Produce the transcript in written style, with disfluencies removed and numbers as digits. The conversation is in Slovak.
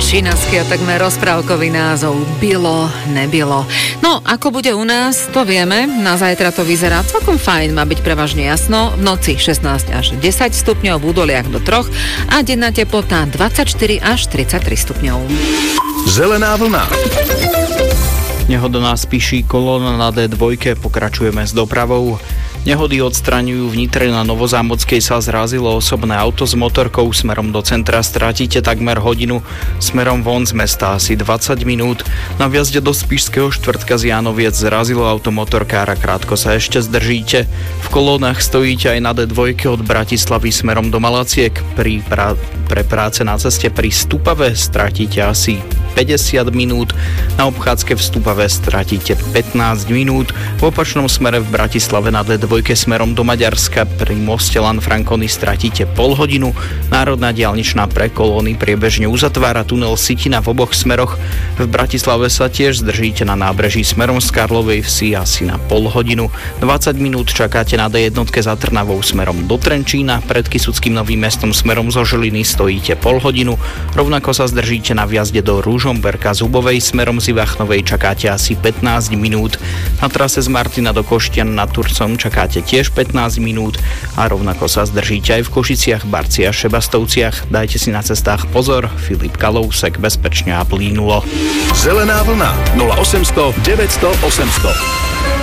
čínaský a takmer rozprávkový názov Bylo, nebylo. No, ako bude u nás, to vieme. Na zajtra to vyzerá celkom fajn, má byť prevažne jasno. V noci 16 až 10 stupňov, v údoliach do 3 a denná teplota 24 až 33 stupňov. Zelená vlna. Nehoda nás píši kolóna na D2, pokračujeme s dopravou. Nehody odstraňujú v Nitre, na Novozámockej sa zrazilo osobné auto s motorkou smerom do centra, stratíte takmer hodinu, smerom von z mesta asi 20 minút. Na vjazde do Spišského štvrtka z Jánoviec zrazilo auto motorkára, krátko sa ešte zdržíte. V kolónach stojíte aj na D2 od Bratislavy smerom do Malaciek. Pre práce na ceste pri Stupave stratíte asi 50 minút, na obchádzke v Stupave stratíte 15 minút, v opačnom smere v Bratislave na D2 smerom do Maďarska pri moste Lanfranconi stratíte pol hodinu, národná diaľničná pre kolóny priebežne uzatvára tunel Sitina v oboch smeroch, v Bratislave sa tiež zdržíte na nábreží smerom z Karlovej Vsi asi na pol hodinu, 20 minút čakáte na D1 za Trnavou smerom do Trenčína, pred Kysuckým Novým Mestom smerom zo Žiliny stojíte pol hodinu, rovnako sa zdržíte na vjazde do Ružomberka z Hubovej smerom z Ivachnovej čakáte asi 15 minút. Na trase z Martina do Koštian nad Turcom čakáte tiež 15 minút a rovnako sa zdržíte aj v Košiciach, Barci a Šebastovciach. Dajte si na cestách pozor, Filip Kalousek, bezpečne a plínulo. Zelená vlna 0800 900 800.